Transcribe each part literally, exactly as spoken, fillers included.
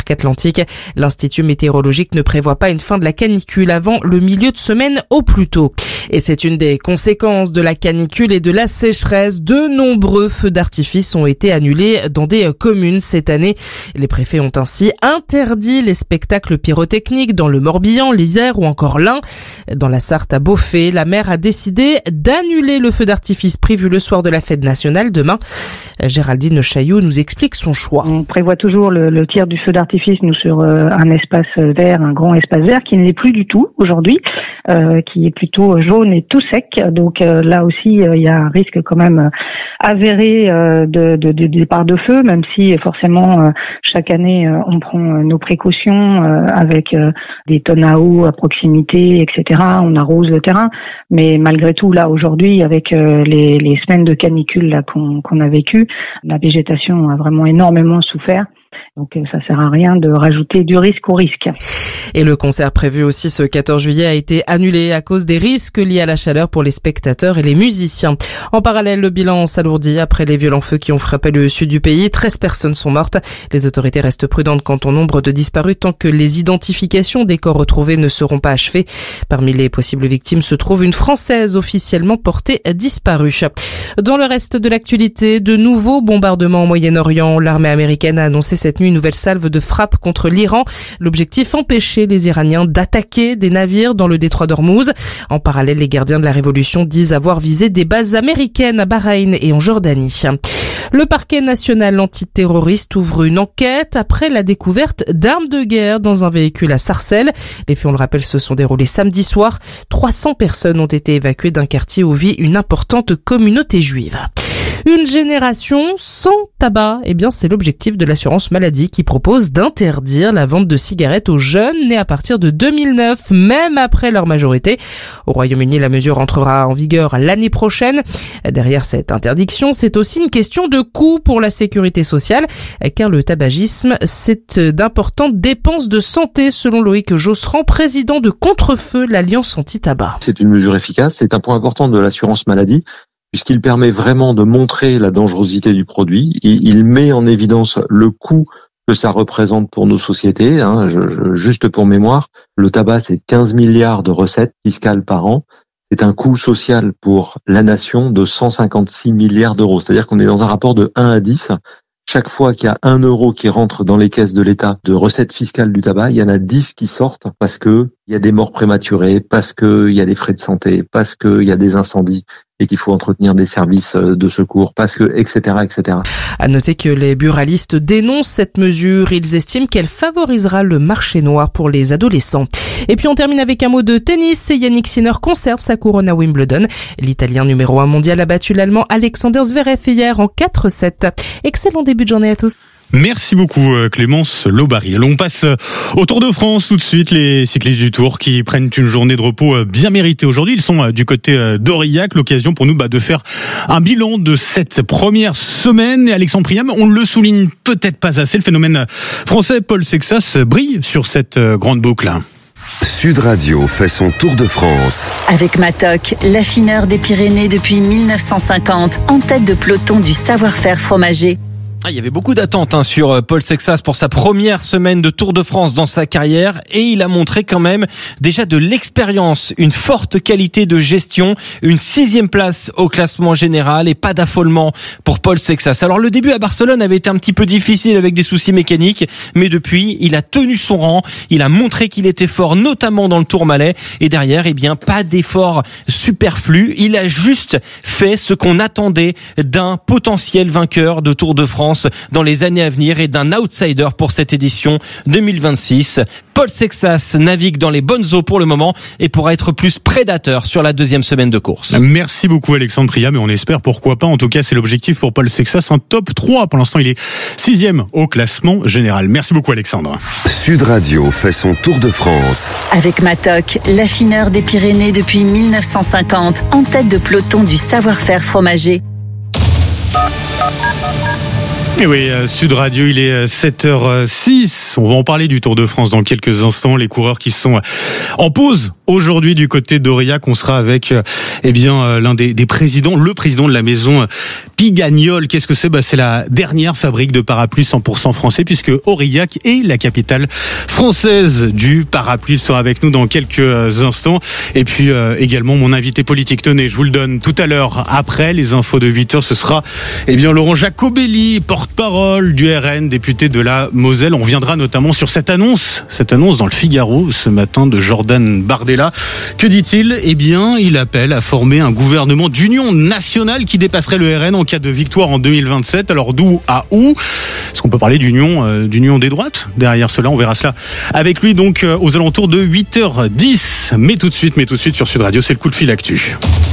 l'arc atlantique. L'Institut météorologique ne prévoit pas une fin de la canicule avant le milieu de semaine au plus tôt. Et c'est une des conséquences de la canicule et de la sécheresse. De nombreux feux d'artifice ont été annulés dans des communes cette année. Les préfets ont ainsi interdit les spectacles pyrotechniques dans le Morbihan, l'Isère ou encore l'Ain. Dans la Sarthe à Beaufay, la maire a décidé d'annuler le feu d'artifice prévu le soir de la fête nationale demain. Géraldine Chailloux nous explique son choix. On prévoit toujours le, le tir du feu d'artifice nous sur euh, un espace vert, un grand espace vert qui ne l'est plus du tout aujourd'hui, euh, qui est plutôt jaune et tout sec. Donc euh, là aussi, il euh, y a un risque quand même avéré euh, de, de, de départ de feu, même si forcément euh, chaque année euh, on prend euh, nos précautions euh, avec euh, des tonnes à eau à proximité, et cetera. On arrose le terrain, mais malgré tout là aujourd'hui, avec euh, les, les semaines de canicule là qu'on, qu'on a vécues, la végétation a vraiment énormément souffert. Donc ça sert à rien de rajouter du risque au risque. Et le concert prévu aussi ce quatorze juillet a été annulé à cause des risques liés à la chaleur pour les spectateurs et les musiciens. En parallèle, le bilan s'alourdit après les violents feux qui ont frappé le sud du pays. treize personnes sont mortes. Les autorités restent prudentes quant au nombre de disparus tant que les identifications des corps retrouvés ne seront pas achevées. Parmi les possibles victimes se trouve une Française officiellement portée disparue. Dans le reste de l'actualité, de nouveaux bombardements au Moyen-Orient. L'armée américaine a annoncé cette nuit une nouvelle salve de frappe contre l'Iran. L'objectif, empêcher les Iraniens d'attaquer des navires dans le détroit d'Ormuz. En parallèle, les gardiens de la révolution disent avoir visé des bases américaines à Bahreïn et en Jordanie. Le parquet national antiterroriste ouvre une enquête après la découverte d'armes de guerre dans un véhicule à Sarcelles. Les faits, on le rappelle, se sont déroulés samedi soir. trois cents personnes ont été évacuées d'un quartier où vit une importante communauté juive. Une génération sans tabac, eh bien c'est l'objectif de l'assurance maladie qui propose d'interdire la vente de cigarettes aux jeunes nés à partir de deux mille neuf, même après leur majorité. Au Royaume-Uni, la mesure entrera en vigueur l'année prochaine. Derrière cette interdiction, c'est aussi une question de coût pour la sécurité sociale, car le tabagisme, c'est d'importantes dépenses de santé, selon Loïc Josserand, président de Contrefeu, l'Alliance anti-tabac. C'est une mesure efficace, c'est un point important de l'assurance maladie, puisqu'il permet vraiment de montrer la dangerosité du produit. Il, il met en évidence le coût que ça représente pour nos sociétés. Hein. Je, je, juste pour mémoire, le tabac, c'est quinze milliards de recettes fiscales par an. C'est un coût social pour la nation de cent cinquante-six milliards d'euros. C'est-à-dire qu'on est dans un rapport de un à dix. Chaque fois qu'il y a un euro qui rentre dans les caisses de l'État de recettes fiscales du tabac, il y en a dix qui sortent parce que il y a des morts prématurées, parce que il y a des frais de santé, parce que il y a des incendies et qu'il faut entretenir des services de secours, parce que, et cetera, et cetera. À noter que les buralistes dénoncent cette mesure. Ils estiment qu'elle favorisera le marché noir pour les adolescents. Et puis on termine avec un mot de tennis. Yannick Sinner conserve sa couronne à Wimbledon. L'Italien numéro un mondial a battu l'Allemand Alexander Zverev hier en quatre sept. Excellent début de journée à tous. Merci beaucoup Clémence Lobary. On passe au Tour de France tout de suite. Les cyclistes du Tour qui prennent une journée de repos bien méritée aujourd'hui. Ils sont du côté d'Aurillac. L'occasion pour nous bah, de faire un bilan de cette première semaine. Et Alexandre Priam, on ne le souligne peut-être pas assez. Le phénomène français Paul Sexas brille sur cette grande boucle. Sud Radio fait son Tour de France. Avec Matok, l'affineur des Pyrénées depuis mille neuf cent cinquante, en tête de peloton du savoir-faire fromager. Ah, il y avait beaucoup d'attentes hein, sur Paul Sexas pour sa première semaine de Tour de France dans sa carrière et il a montré quand même déjà de l'expérience, une forte qualité de gestion, une sixième place au classement général et pas d'affolement pour Paul Sexas. Alors le début à Barcelone avait été un petit peu difficile avec des soucis mécaniques, mais depuis il a tenu son rang, il a montré qu'il était fort notamment dans le Tourmalet et derrière eh bien pas d'effort superflu, il a juste fait ce qu'on attendait d'un potentiel vainqueur de Tour de France dans les années à venir et d'un outsider pour cette édition deux mille vingt-six. Paul Sexas navigue dans les bonnes eaux pour le moment et pourra être plus prédateur sur la deuxième semaine de course. Merci beaucoup Alexandre Priam et on espère pourquoi pas. En tout cas, c'est l'objectif pour Paul Sexas, un top trois. Pour l'instant, il est sixième au classement général. Merci beaucoup Alexandre. Sud Radio fait son Tour de France. Avec Matok, l'affineur des Pyrénées depuis mille neuf cent cinquante, en tête de peloton du savoir-faire fromager. Et oui, Sud Radio, il est sept heures six. On va en parler du Tour de France dans quelques instants. Les coureurs qui sont en pause aujourd'hui du côté d'Aurillac. On sera avec eh bien l'un des, des présidents, le président de la maison Pigagnol. Qu'est-ce que c'est ? Bah, c'est la dernière fabrique de parapluies cent pour cent français, puisque Aurillac est la capitale française du parapluie. Il sera avec nous dans quelques instants. Et puis euh, également mon invité politique. Tenez, je vous le donne tout à l'heure après les infos de huit heures. Ce sera eh bien Laurent Jacobelli, porte-parole du R N, député de la Moselle. On reviendra notamment sur cette annonce, cette annonce dans le Figaro ce matin de Jordan Bardella. Que dit-il ? Eh bien, il appelle à former un gouvernement d'union nationale qui dépasserait le R N en cas de victoire en deux mille vingt-sept. Alors d'où à où ? Est-ce qu'on peut parler d'union, euh, d'union des droites derrière cela ? On verra cela avec lui donc euh, aux alentours de huit heures dix. Mais tout de suite, mais tout de suite sur Sud Radio, c'est le coup de fil actu.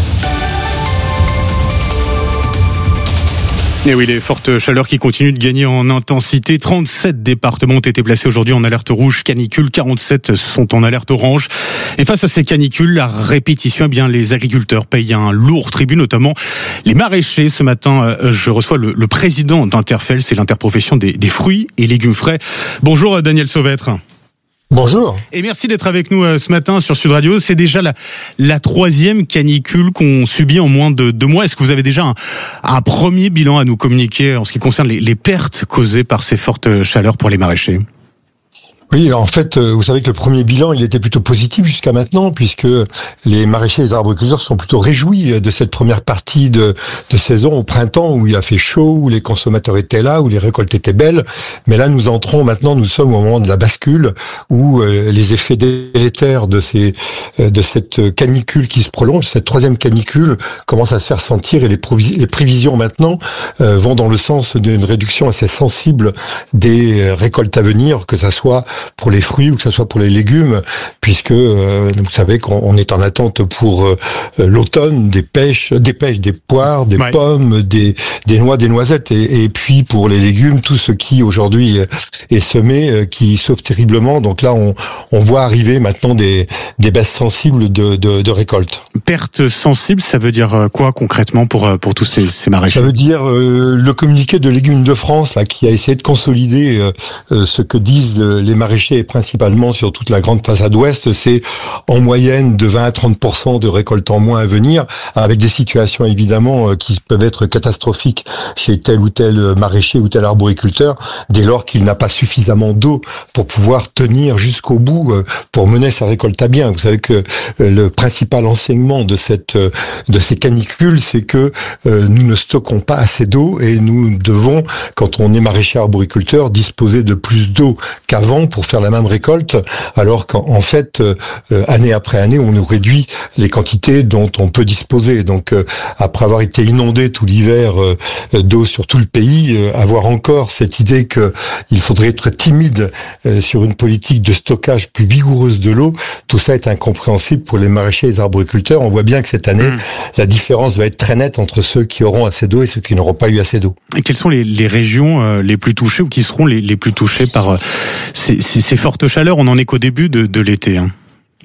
Et oui, les fortes chaleurs qui continuent de gagner en intensité. trente-sept départements ont été placés aujourd'hui en alerte rouge canicule. quarante-sept sont en alerte orange. Et face à ces canicules, la répétition, eh bien, les agriculteurs payent un lourd tribut, notamment les maraîchers. Ce matin, je reçois le, le président d'Interfel, c'est l'interprofession des, des fruits et légumes frais. Bonjour Daniel Sauvêtre. Bonjour. Et merci d'être avec nous ce matin sur Sud Radio. C'est déjà la, la troisième canicule qu'on subit en moins de deux mois. Est-ce que vous avez déjà un, un premier bilan à nous communiquer en ce qui concerne les, les pertes causées par ces fortes chaleurs pour les maraîchers ? Oui, en fait, vous savez que le premier bilan, il était plutôt positif jusqu'à maintenant, puisque les maraîchers et les arboriculteurs sont plutôt réjouis de cette première partie de, de saison au printemps, où il a fait chaud, où les consommateurs étaient là, où les récoltes étaient belles. Mais là, nous entrons maintenant, nous sommes au moment de la bascule, où euh, les effets délétères de ces, euh, de cette canicule qui se prolonge, cette troisième canicule, commencent à se faire sentir, et les, provis- les prévisions maintenant euh, vont dans le sens d'une réduction assez sensible des récoltes à venir, que ça soit pour les fruits ou que ce soit pour les légumes, puisque euh, vous savez qu'on est en attente pour euh, l'automne des pêches, des pêches, des poires, des ouais. pommes, des, des noix, des noisettes, et, et puis pour les légumes, tout ce qui aujourd'hui est semé, euh, qui sauve terriblement. Donc là, on, on voit arriver maintenant des, des baisses sensibles de, de, de récoltes. Perte sensible, ça veut dire quoi concrètement pour pour tous ces, ces maraîchers ? Ça veut dire euh, le communiqué de Légumes de France là, qui a essayé de consolider euh, euh, ce que disent le, les maraîchers, et principalement sur toute la grande façade ouest, c'est en moyenne de vingt à trente pour cent de récoltes en moins à venir, avec des situations évidemment qui peuvent être catastrophiques chez tel ou tel maraîcher ou tel arboriculteur, dès lors qu'il n'a pas suffisamment d'eau pour pouvoir tenir jusqu'au bout, pour mener sa récolte à bien. Vous savez que le principal enseignement de cette de ces canicules, c'est que nous ne stockons pas assez d'eau, et nous devons, quand on est maraîcher arboriculteur, disposer de plus d'eau qu'avant pour faire la même récolte, alors qu'en fait, euh, année après année, on nous réduit les quantités dont on peut disposer. Donc, euh, après avoir été inondé tout l'hiver euh, d'eau sur tout le pays, euh, avoir encore cette idée que il faudrait être timide euh, sur une politique de stockage plus vigoureuse de l'eau, tout ça est incompréhensible pour les maraîchers et les arboriculteurs. On voit bien que cette année, mmh. la différence va être très nette entre ceux qui auront assez d'eau et ceux qui n'auront pas eu assez d'eau. Et quelles sont les, les régions euh, les plus touchées, ou qui seront les, les plus touchées par euh, ces, ces, ces fortes chaleurs? On en est qu'au début de, de l'été. Hein.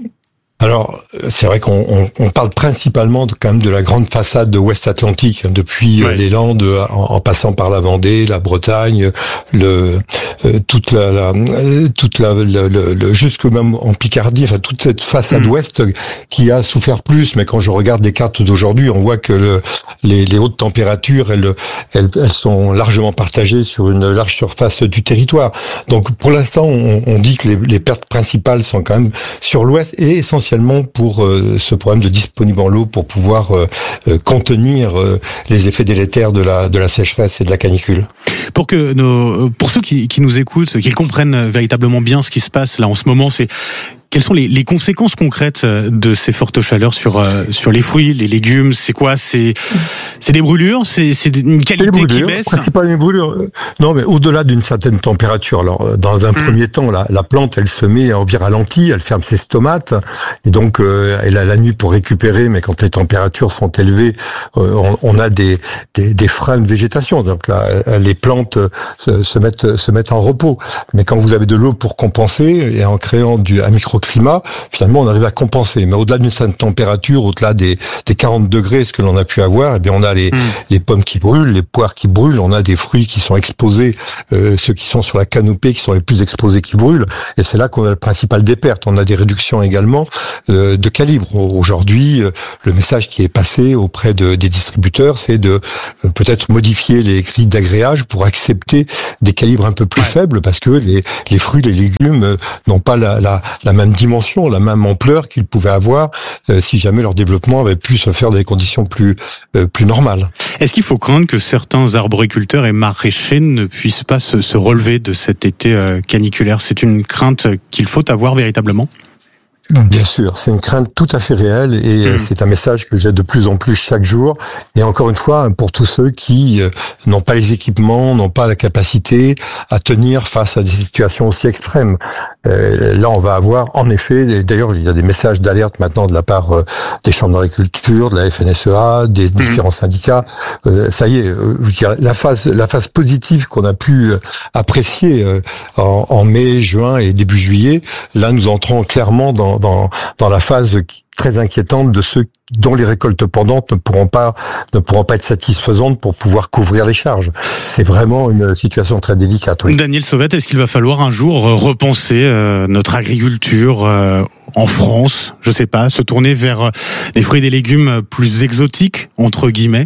Alors, c'est vrai qu'on on, on parle principalement de, quand même de la grande façade de Ouest Atlantique, depuis ouais. les Landes, en, en passant par la Vendée, la Bretagne, le euh, toute la, la toute la le, le, le jusque même en Picardie, enfin toute cette façade mmh. ouest qui a souffert plus. Mais quand je regarde les cartes d'aujourd'hui, on voit que le, les, les hautes températures, elles, elles elles sont largement partagées sur une large surface du territoire. Donc, pour l'instant, on, on dit que les, les pertes principales sont quand même sur l'ouest, et essentiellement pour euh, ce problème de disponible en l'eau, pour pouvoir euh, euh, contenir euh, les effets délétères de la de la sécheresse et de la canicule. Pour que nos pour ceux qui qui nous écoutent, qu'ils comprennent véritablement bien ce qui se passe là en ce moment, c'est quelles sont les, les conséquences concrètes de ces fortes chaleurs sur euh, sur les fruits, les légumes? C'est quoi? C'est c'est des brûlures? C'est c'est une qualité brûlures, qui baisse? Principalement les brûlures. Non, mais au-delà d'une certaine température. Alors, dans un mmh. premier temps, la, la plante, elle se met en viralentie, elle ferme ses stomates, et donc euh, elle a la nuit pour récupérer. Mais quand les températures sont élevées, euh, on, on a des, des des freins de végétation. Donc là, les plantes se, se mettent se mettent en repos. Mais quand vous avez de l'eau pour compenser, et en créant du un micro microclimat, finalement on arrive à compenser. Mais au-delà d'une certaine température, au-delà des, des quarante degrés, ce que l'on a pu avoir, eh bien on a les, mmh. les pommes qui brûlent, les poires qui brûlent, on a des fruits qui sont exposés, euh, ceux qui sont sur la canopée, qui sont les plus exposés, qui brûlent. Et c'est là qu'on a le principal des pertes. On a des réductions également euh, de calibre. Aujourd'hui, euh, le message qui est passé auprès de, des distributeurs, c'est de euh, peut-être modifier les grilles d'agréage pour accepter des calibres un peu plus ouais. faibles, parce que les, les fruits, les légumes euh, n'ont pas la, la, la même dimension, la même ampleur qu'ils pouvaient avoir euh, si jamais leur développement avait pu se faire dans des conditions plus euh, plus normales. Est-ce qu'il faut craindre que certains arboriculteurs et maraîchers ne puissent pas se, se relever de cet été euh, caniculaire? C'est une crainte qu'il faut avoir véritablement? Bien sûr, c'est une crainte tout à fait réelle et mmh. c'est un message que j'ai de plus en plus chaque jour. Et encore une fois, pour tous ceux qui euh, n'ont pas les équipements, n'ont pas la capacité à tenir face à des situations aussi extrêmes. Euh, là, on va avoir, en effet, d'ailleurs, il y a des messages d'alerte maintenant de la part euh, des chambres d'agriculture, de la F N S E A, des mmh. différents syndicats. Euh, ça y est, euh, je dirais, la phase, la phase positive qu'on a pu euh, apprécier euh, en, en mai, juin et début juillet, là, nous entrons clairement dans Dans, dans la phase très inquiétante de ceux dont les récoltes pendantes ne pourront pas ne pourront pas être satisfaisantes pour pouvoir couvrir les charges. C'est vraiment une situation très délicate. Oui. Daniel Sauvette, est-ce qu'il va falloir un jour repenser euh, notre agriculture euh, en France, je sais pas, se tourner vers des fruits et des légumes plus exotiques entre guillemets?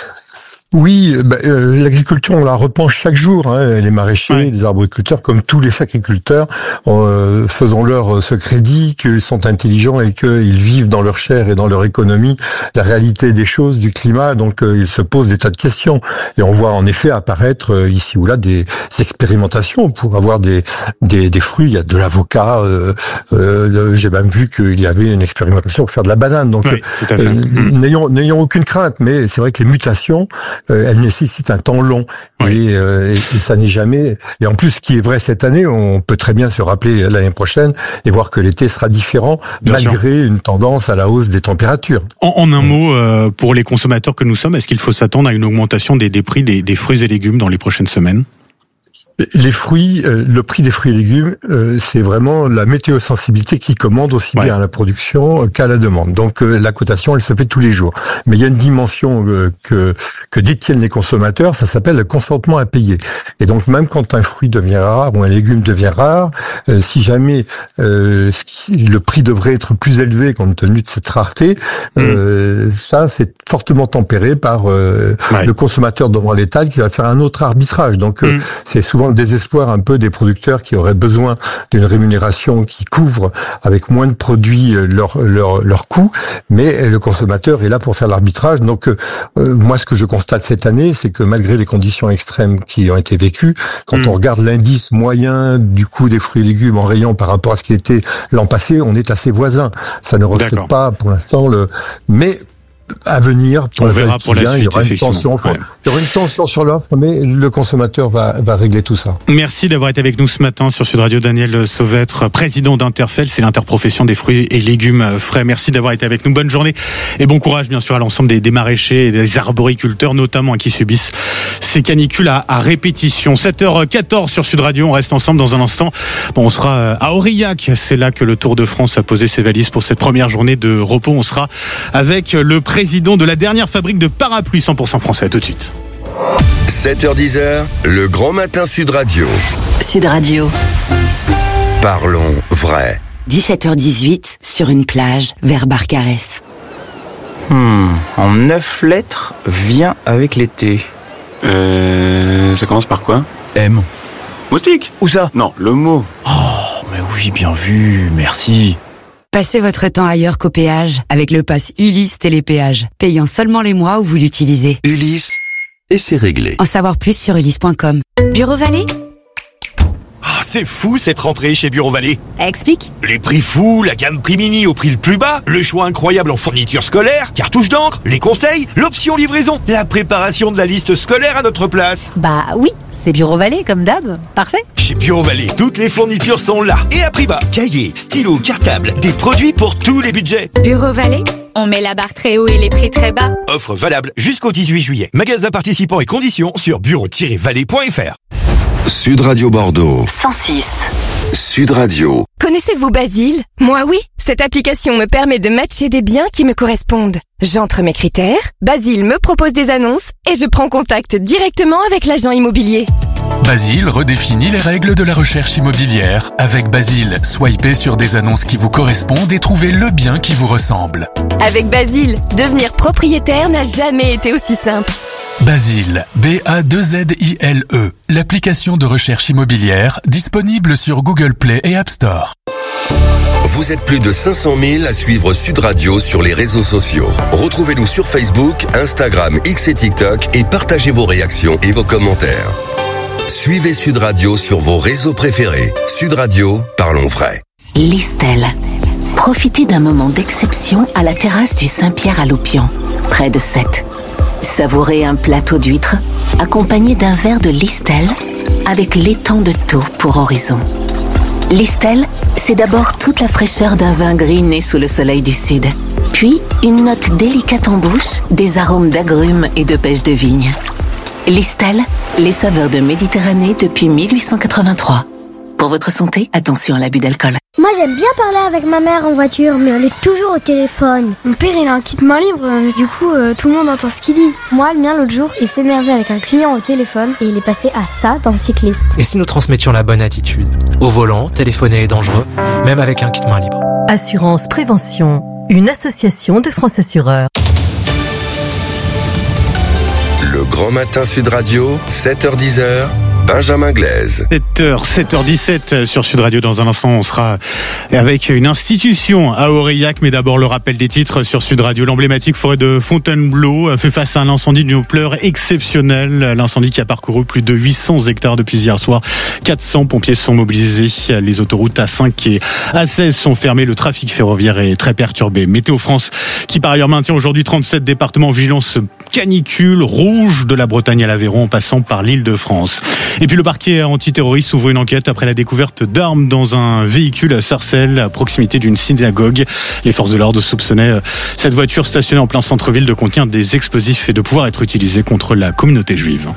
Oui, bah, euh, l'agriculture, on la repense chaque jour. Hein, les maraîchers, ouais. les arboriculteurs, comme tous les agriculteurs, euh, faisons-leur ce crédit qu'ils sont intelligents et qu'ils vivent dans leur chair et dans leur économie la réalité des choses, du climat. Donc, euh, ils se posent des tas de questions. Et on voit en effet apparaître euh, ici ou là des expérimentations pour avoir des des, des fruits. Il y a de l'avocat. Euh, euh, j'ai même vu qu'il y avait une expérimentation pour faire de la banane. Donc, oui, tout à fait. Euh, mmh. n'ayons n'ayons aucune crainte. Mais c'est vrai que les mutations Euh, elle nécessite un temps long oui. et, euh, et, et ça n'est jamais. Et en plus, ce qui est vrai cette année, on peut très bien se rappeler l'année prochaine et voir que l'été sera différent bien malgré sûr. Une tendance à la hausse des températures. En, en un mmh. mot, euh, pour les consommateurs que nous sommes, est-ce qu'il faut s'attendre à une augmentation des, des prix des, des fruits et légumes dans les prochaines semaines? Les fruits, euh, le prix des fruits et légumes, euh, c'est vraiment la météosensibilité qui commande aussi ouais. bien à la production qu'à la demande. Donc euh, la cotation, elle se fait tous les jours. Mais il y a une dimension euh, que que détiennent les consommateurs, ça s'appelle le consentement à payer. Et donc même quand un fruit devient rare ou un légume devient rare, euh, si jamais euh, le prix devrait être plus élevé compte tenu de cette rareté, mmh. euh, ça c'est fortement tempéré par euh, ouais. le consommateur devant l'État qui va faire un autre arbitrage. Donc mmh. euh, c'est souvent le désespoir un peu des producteurs qui auraient besoin d'une rémunération qui couvre avec moins de produits leur leur leur coût, mais le consommateur est là pour faire l'arbitrage. Donc euh, moi ce que je constate cette année, c'est que malgré les conditions extrêmes qui ont été vécues, quand mmh. on regarde l'indice moyen du coût des fruits et légumes en rayon par rapport à ce qui était l'an passé, on est assez voisin. Ça ne reflète D'accord. pas pour l'instant le mais à venir, pour on verra pour la vient, suite, il y aura une tension, ouais. il y aura une tension sur l'offre, mais le consommateur va, va régler tout ça. Merci d'avoir été avec nous ce matin sur Sud Radio, Daniel Sauvette, président d'Interfel, c'est l'interprofession des fruits et légumes frais. Merci d'avoir été avec nous. Bonne journée et bon courage, bien sûr, à l'ensemble des, des maraîchers et des arboriculteurs, notamment, qui subissent ces canicules à, à répétition. sept heures quatorze sur Sud Radio, on reste ensemble dans un instant. Bon, on sera à Aurillac, c'est là que le Tour de France a posé ses valises pour cette première journée de repos. On sera avec le président président de la dernière fabrique de parapluies cent pour cent français. À tout de suite. sept heures dix, le grand matin Sud Radio. Sud Radio. Parlons vrai. dix-sept heures dix-huit, sur une plage, vers Barcarès. Hmm, en neuf lettres, vient avec l'été. Euh, ça commence par quoi? M. Moustique? Où ça? Non, le mot. Oh, mais oui, bien vu, merci. Passez votre temps ailleurs qu'au péage avec le pass Ulysse Télépéage, payant seulement les mois où vous l'utilisez. Ulysse, et c'est réglé. En savoir plus sur ulysse point com. Bureau Vallée? Ah, c'est fou cette rentrée chez Bureau Vallée. Explique. Les prix fous, la gamme prix mini au prix le plus bas, le choix incroyable en fournitures scolaires, cartouches d'encre, les conseils, l'option livraison, la préparation de la liste scolaire à notre place. Bah oui, c'est Bureau Vallée comme d'hab. Parfait. Chez Bureau Vallée, toutes les fournitures sont là et à prix bas. Cahiers, stylos, cartables, des produits pour tous les budgets. Bureau Vallée, on met la barre très haut et les prix très bas. Offre valable jusqu'au dix-huit juillet. Magasin participants et conditions sur bureau tiret vallée point f r. Sud Radio Bordeaux cent six. Sud Radio. Connaissez-vous Basile? Moi oui, cette application me permet de matcher des biens qui me correspondent. J'entre mes critères, Basile me propose des annonces et je prends contact directement avec l'agent immobilier. Basile redéfinit les règles de la recherche immobilière. Avec Basile, swipez sur des annonces qui vous correspondent et trouvez le bien qui vous ressemble. Avec Basile, devenir propriétaire n'a jamais été aussi simple. Basile, B A deux Z I L E, l'application de recherche immobilière disponible sur Google Play et App Store. Vous êtes plus de cinq cent mille à suivre Sud Radio sur les réseaux sociaux. Retrouvez-nous sur Facebook, Instagram, X et TikTok et partagez vos réactions et vos commentaires. Suivez Sud Radio sur vos réseaux préférés. Sud Radio, parlons vrai. Listel. Profitez d'un moment d'exception à la terrasse du Saint-Pierre à Loupian, près de Sète. Savourez un plateau d'huîtres accompagné d'un verre de Listel avec l'étang de Thau pour horizon. Listel, c'est d'abord toute la fraîcheur d'un vin gris né sous le soleil du sud. Puis, une note délicate en bouche, des arômes d'agrumes et de pêche de vigne. Listel, les saveurs de Méditerranée depuis mille huit cent quatre-vingt-trois. Pour votre santé, attention à l'abus d'alcool. Moi j'aime bien parler avec ma mère en voiture, mais elle est toujours au téléphone. Mon père il a un kit main libre, mais du coup euh, tout le monde entend ce qu'il dit. Moi le mien l'autre jour, il s'énervait avec un client au téléphone et il est passé à ça d'un cycliste. Et si nous transmettions la bonne attitude? Au volant, téléphoner est dangereux, même avec un kit main libre. Assurance Prévention, une association de France Assureurs. Le Grand Matin Sud Radio, sept heures dix. Benjamin Glaise. sept heures, sept heures dix-sept sur Sud Radio. Dans un instant, on sera avec une institution à Aurillac. Mais d'abord, le rappel des titres sur Sud Radio. L'emblématique forêt de Fontainebleau fait face à un incendie d'une ampleur exceptionnelle. L'incendie qui a parcouru plus de huit cents hectares depuis hier soir. quatre cents pompiers sont mobilisés. Les autoroutes A cinq et A seize sont fermées. Le trafic ferroviaire est très perturbé. Météo France, qui par ailleurs maintient aujourd'hui trente-sept départements en vigilance canicule rouge, de la Bretagne à l'Aveyron en passant par l'Île-de-France. Et puis le parquet antiterroriste ouvre une enquête après la découverte d'armes dans un véhicule à Sarcelles, à proximité d'une synagogue. Les forces de l'ordre soupçonnaient cette voiture stationnée en plein centre-ville de contenir des explosifs et de pouvoir être utilisée contre la communauté juive.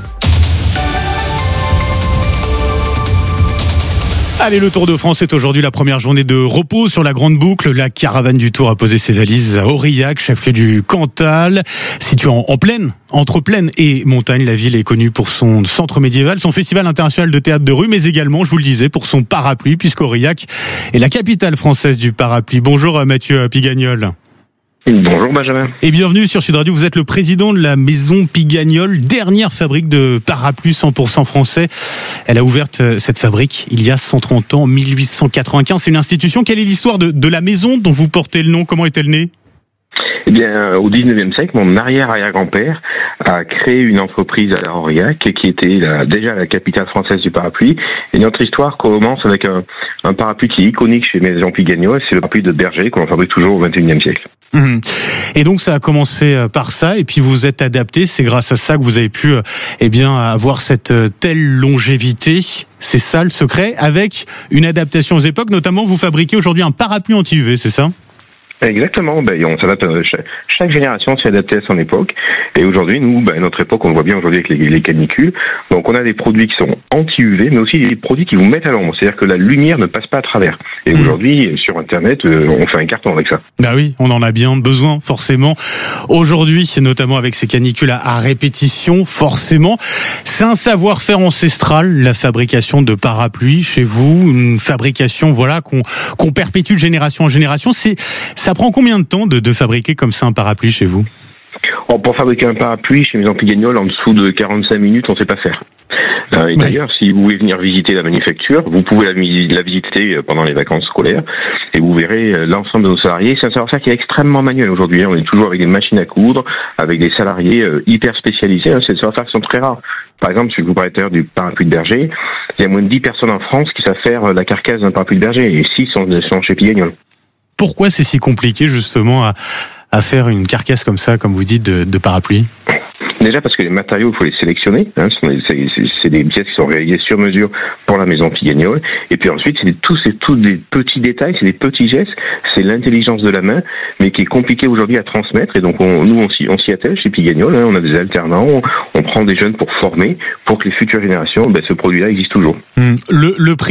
Allez, le Tour de France est aujourd'hui la première journée de repos sur la grande boucle. La caravane du Tour a posé ses valises à Aurillac, chef-lieu du Cantal. Située en, en plaine, entre plaine et montagne, la ville est connue pour son centre médiéval, son festival international de théâtre de rue, mais également, je vous le disais, pour son parapluie, puisqu'Aurillac est la capitale française du parapluie. Bonjour Mathieu Pigagnol. Bonjour Benjamin. Et bienvenue sur Sud Radio. Vous êtes le président de la maison Pigagnol, dernière fabrique de parapluies cent pour cent français. Elle a ouvert cette fabrique il y a cent trente ans, en mille huit cent quatre-vingt-quinze. C'est une institution. Quelle est l'histoire de, de la maison dont vous portez le nom? Comment est-elle née? Eh bien, au dix-neuvième siècle, mon arrière-arrière-grand-père a créé une entreprise à la Aurillac qui était la, déjà la capitale française du parapluie. Et notre histoire commence avec un, un parapluie qui est iconique chez Maison Pigagnol, c'est le parapluie de Berger qu'on fabrique toujours au vingt et unième siècle. Mmh. Et donc ça a commencé par ça, et puis vous vous êtes adapté. C'est grâce à ça que vous avez pu, eh bien, avoir cette telle longévité. C'est ça le secret, avec une adaptation aux époques. Notamment, vous fabriquez aujourd'hui un parapluie anti-U V, c'est ça? Exactement, ben, on s'adapte, chaque, chaque génération s'est adaptée à son époque, et aujourd'hui, nous, ben, notre époque, on le voit bien aujourd'hui avec les, les canicules, donc on a des produits qui sont anti-U V, mais aussi des produits qui vous mettent à l'ombre, c'est-à-dire que la lumière ne passe pas à travers, et mmh. aujourd'hui, sur Internet, euh, on fait un carton avec ça. Bah oui, on en a bien besoin, forcément, aujourd'hui, notamment avec ces canicules à, à répétition, forcément, c'est un savoir-faire ancestral, la fabrication de parapluies chez vous, une fabrication, voilà, qu'on, qu'on perpétue de génération en génération, c'est, ça Ça prend combien de temps de, de fabriquer comme ça un parapluie chez vous? Oh, pour fabriquer un parapluie chez Maison Pigagnol, en dessous de quarante-cinq minutes, on ne sait pas faire. Euh, et d'ailleurs, oui. Si vous voulez venir visiter la manufacture, vous pouvez la, la visiter pendant les vacances scolaires et vous verrez l'ensemble de nos salariés. C'est un savoir-faire qui est extrêmement manuel aujourd'hui. On est toujours avec des machines à coudre, avec des salariés euh, hyper spécialisés. Hein. C'est des savoir-faire qui sont très rares. Par exemple, si je vous parlais tout à l'heure du parapluie de Berger, il y a moins de dix personnes en France qui savent faire la carcasse d'un parapluie de Berger et six sont, sont chez Pigagnol. Pourquoi c'est si compliqué justement à, à faire une carcasse comme ça, comme vous dites, de, de parapluie? Déjà parce que les matériaux, il faut les sélectionner. Hein, c'est, c'est, c'est des pièces qui sont réalisées sur mesure pour la maison Pigagnol. Et puis ensuite, c'est des, tous, c'est tous des petits détails, c'est des petits gestes. C'est l'intelligence de la main, mais qui est compliqué aujourd'hui à transmettre. Et donc, on, nous, on s'y, on s'y attelle chez Pigagnol. Hein, on a des alternants, on, on prend des jeunes pour former, pour que les futures générations, ben, ce produit-là existe toujours. Mmh. Le, le prix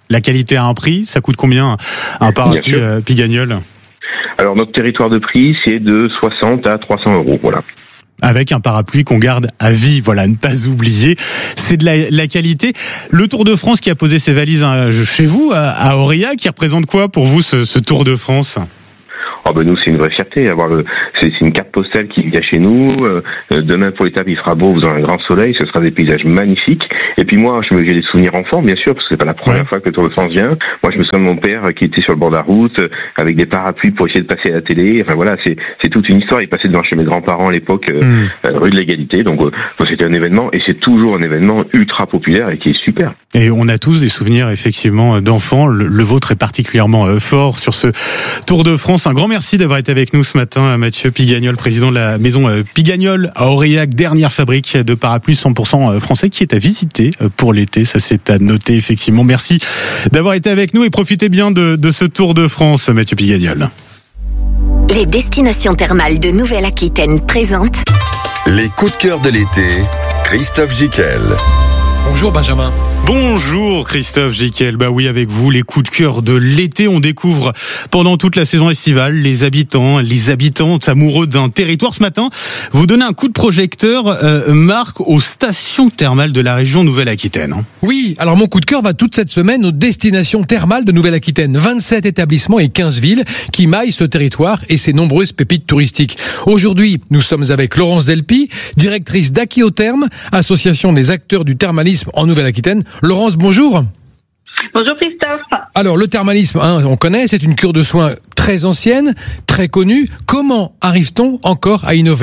la qualité a un prix. Ça coûte combien un parapluie euh, Pigagnol? Alors notre territoire de prix, c'est de soixante à trois cents euros, voilà. Avec un parapluie qu'on garde à vie, voilà, ne pas oublier, c'est de la, la qualité. Le Tour de France qui a posé ses valises hein, chez vous, à, à Aurillac, qui représente quoi pour vous ce, ce Tour de France? Oh ben nous c'est une vraie fierté, avoir le, c'est, c'est une carte postale qui vient chez nous. Euh, demain pour l'étape il fera beau, vous aurez un grand soleil, ce sera des paysages magnifiques. Et puis moi je me j'ai des souvenirs enfants bien sûr, parce que c'est pas la première ouais. fois que le Tour de France vient. Moi je me souviens de mon père qui était sur le bord de la route avec des parapluies pour essayer de passer à la télé. Enfin voilà, c'est c'est toute une histoire. Il passait devant chez mes grands-parents à l'époque, euh, mmh. euh, rue de l'Égalité. Donc euh, c'était un événement et c'est toujours un événement ultra populaire et qui est super. Et on a tous des souvenirs effectivement d'enfants. Le, le vôtre est particulièrement euh, fort sur ce Tour de France. Un grand merci d'avoir été avec nous ce matin, Mathieu Pigagnol, président de la maison Pigagnol à Aurillac, dernière fabrique de parapluies cent pour cent français qui est à visiter pour l'été. Ça c'est à noter effectivement. Merci d'avoir été avec nous et profitez bien de, de ce Tour de France, Mathieu Pigagnol. Les destinations thermales de Nouvelle-Aquitaine présentent les coups de cœur de l'été, Christophe Gicquel. Bonjour Benjamin. Bonjour Christophe Gicquel. Bah oui, avec vous, les coups de cœur de l'été. On découvre pendant toute la saison estivale les habitants, les habitantes amoureux d'un territoire. Ce matin, vous donnez un coup de projecteur, euh, Marc, aux stations thermales de la région Nouvelle-Aquitaine. Oui, alors mon coup de cœur va toute cette semaine aux destinations thermales de Nouvelle-Aquitaine. vingt-sept établissements et quinze villes qui maillent ce territoire et ses nombreuses pépites touristiques. Aujourd'hui, nous sommes avec Laurence Delpy, directrice d'Aquitherme, association des acteurs du thermalisme en Nouvelle-Aquitaine. Laurence, bonjour. Bonjour Christophe. Alors le thermalisme, hein, on connaît, c'est une cure de soins très ancienne, très connue. Comment arrive-t-on encore à innover ?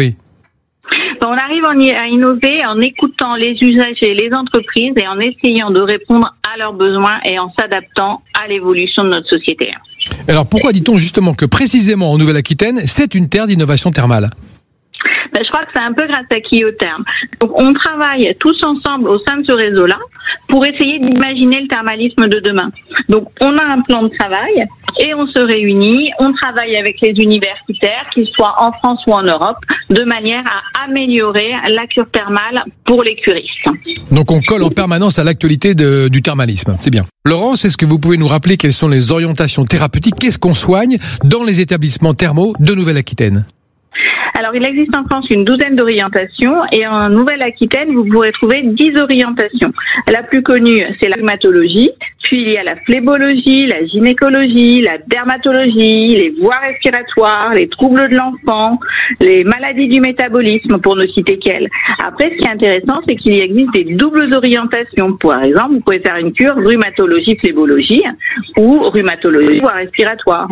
On arrive à innover en écoutant les usagers, les entreprises et en essayant de répondre à leurs besoins et en s'adaptant à l'évolution de notre société. Alors pourquoi dit-on justement que précisément en Nouvelle-Aquitaine, c'est une terre d'innovation thermale ? Ben, je crois que c'est un peu grâce à Aquitherme. Donc, on travaille tous ensemble au sein de ce réseau-là pour essayer d'imaginer le thermalisme de demain. Donc, on a un plan de travail et on se réunit, on travaille avec les universitaires, qu'ils soient en France ou en Europe, de manière à améliorer la cure thermale pour les curistes. Donc, on colle en permanence à l'actualité de, du thermalisme. C'est bien. Laurence, est-ce que vous pouvez nous rappeler quelles sont les orientations thérapeutiques ? Qu'est-ce qu'on soigne dans les établissements thermaux de Nouvelle-Aquitaine ? Alors, il existe en France une douzaine d'orientations et en Nouvelle-Aquitaine, vous pourrez trouver dix orientations. La plus connue, c'est la rhumatologie, puis il y a la phlébologie, la gynécologie, la dermatologie, les voies respiratoires, les troubles de l'enfant, les maladies du métabolisme, pour ne citer qu'elles. Après, ce qui est intéressant, c'est qu'il existe des doubles orientations. Par exemple, vous pouvez faire une cure rhumatologie-phlébologie ou rhumatologie voies respiratoires.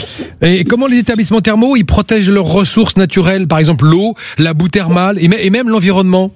Et comment les établissements thermaux, ils protègent leurs ressources naturelles, par exemple l'eau, la boue thermale et même l'environnement?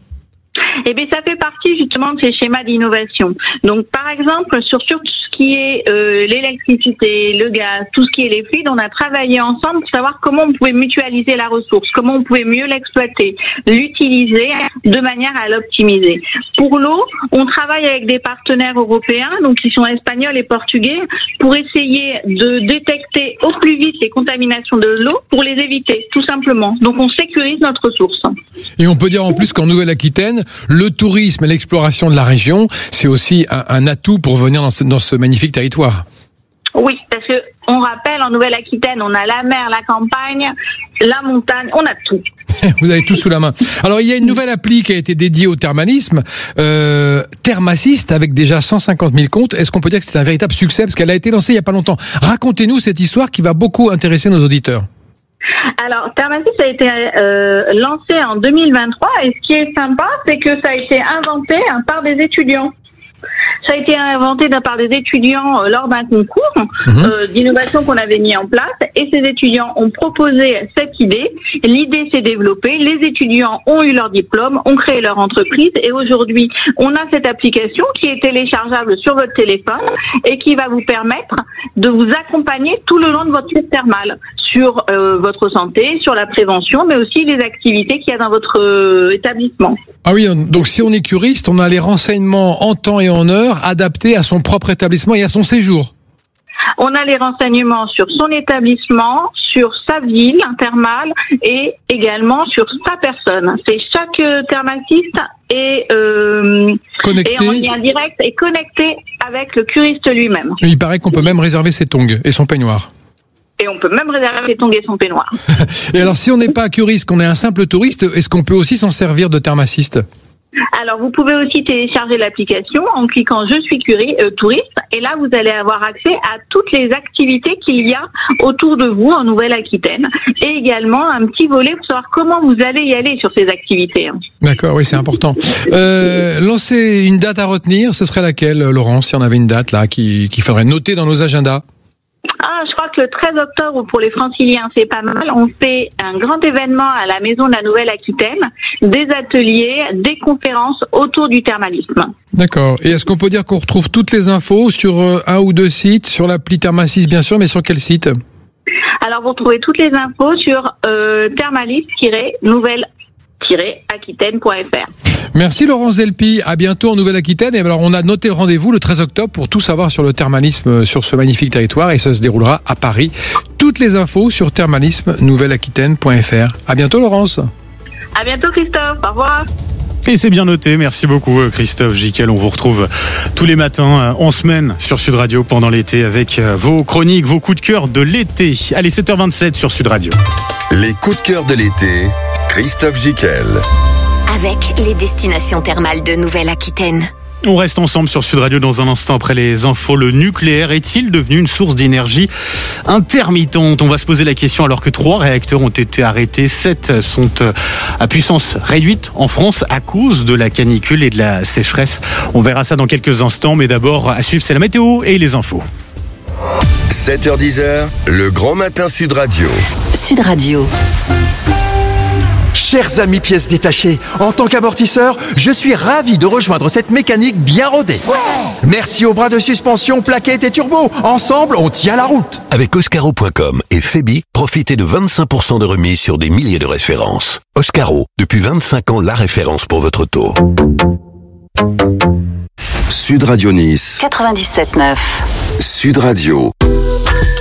Eh bien, ça fait partie justement de ces schémas d'innovation. Donc, par exemple, sur, sur tout ce qui est euh, l'électricité, le gaz, tout ce qui est les fluides, on a travaillé ensemble pour savoir comment on pouvait mutualiser la ressource, comment on pouvait mieux l'exploiter, l'utiliser de manière à l'optimiser. Pour l'eau, on travaille avec des partenaires européens, donc qui sont espagnols et portugais, pour essayer de détecter au plus vite les contaminations de l'eau pour les éviter, tout simplement. Donc, on sécurise notre ressource. Et on peut dire en plus qu'en Nouvelle-Aquitaine, le tourisme et l'exploration de la région, c'est aussi un, un atout pour venir dans ce, dans ce magnifique territoire. Oui, parce que on rappelle, en Nouvelle-Aquitaine, on a la mer, la campagne, la montagne, on a tout. Vous avez tout sous la main. Alors, il y a une nouvelle appli qui a été dédiée au thermalisme, euh, Thermassist, avec déjà cent cinquante mille comptes. Est-ce qu'on peut dire que c'est un véritable succès? Parce qu'elle a été lancée il n'y a pas longtemps. Racontez-nous cette histoire qui va beaucoup intéresser nos auditeurs. Alors, Thermassist a été euh, lancé en deux mille vingt-trois et ce qui est sympa, c'est que ça a été inventé hein, par des étudiants. Ça a été inventé par des étudiants euh, lors d'un concours mmh. euh, d'innovation qu'on avait mis en place et ces étudiants ont proposé cette idée. L'idée s'est développée, les étudiants ont eu leur diplôme, ont créé leur entreprise et aujourd'hui on a cette application qui est téléchargeable sur votre téléphone et qui va vous permettre de vous accompagner tout le long de votre cycle thermal sur euh, votre santé, sur la prévention, mais aussi les activités qu'il y a dans votre euh, établissement. Ah oui, donc si on est curiste, on a les renseignements en temps et en heure adaptés à son propre établissement et à son séjour. On a les renseignements sur son établissement, sur sa ville thermale et également sur sa personne. C'est chaque thermassiste et, euh, Connecté. et en lien direct et connecté avec le curiste lui-même. Il paraît qu'on peut même réserver ses tongs et son peignoir. Et on peut même réserver ses tongs et son peignoir. Et alors, si on n'est pas curiste, qu'on est un simple touriste, est-ce qu'on peut aussi s'en servir de thermassiste ? Alors, vous pouvez aussi télécharger l'application en cliquant « Je suis curi- euh, touriste » et là, vous allez avoir accès à toutes les activités qu'il y a autour de vous en Nouvelle-Aquitaine et également un petit volet pour savoir comment vous allez y aller sur ces activités. D'accord, oui, c'est important. Euh, lancer une date à retenir, ce serait laquelle, Laurent, si on avait une date là qu'il qu'il faudrait noter dans nos agendas ? Ah, je crois que le treize octobre, pour les franciliens, c'est pas mal. On fait un grand événement à la Maison de la Nouvelle-Aquitaine, des ateliers, des conférences autour du thermalisme. D'accord. Et est-ce qu'on peut dire qu'on retrouve toutes les infos sur euh, un ou deux sites, sur l'appli Thermasys bien sûr, mais sur quel site ? Alors, vous retrouvez toutes les infos sur euh, thermalis-nouvelle-aquitaine point f r. Merci Laurence Delpy, à bientôt en Nouvelle-Aquitaine. Et alors on a noté le rendez-vous le treize octobre pour tout savoir sur le thermalisme sur ce magnifique territoire et ça se déroulera à Paris. Toutes les infos sur thermalisme nouvelle aquitaine point f r. À bientôt Laurence. À bientôt Christophe, au revoir. Et c'est bien noté, merci beaucoup Christophe Jiquel. On vous retrouve tous les matins en semaine sur Sud Radio pendant l'été avec vos chroniques, vos coups de cœur de l'été. Allez, sept heures vingt-sept sur Sud Radio. Les coups de cœur de l'été, Christophe Jiquel. Avec les destinations thermales de Nouvelle-Aquitaine. On reste ensemble sur Sud Radio dans un instant après les infos. Le nucléaire est-il devenu une source d'énergie intermittente ? On va se poser la question alors que trois réacteurs ont été arrêtés. Sept sont à puissance réduite en France à cause de la canicule et de la sécheresse. On verra ça dans quelques instants, mais d'abord à suivre, c'est la météo et les infos. sept heures dix, le grand matin Sud Radio. Sud Radio. Chers amis pièces détachées, en tant qu'amortisseur, je suis ravi de rejoindre cette mécanique bien rodée. Ouais. Merci aux bras de suspension, plaquettes et turbo. Ensemble, on tient la route. Avec Oscaro point com et Febi, profitez de vingt-cinq pour cent de remise sur des milliers de références. Oscaro, depuis vingt-cinq ans, la référence pour votre auto. Sud Radio Nice. quatre-vingt-dix-sept neuf. Sud Radio.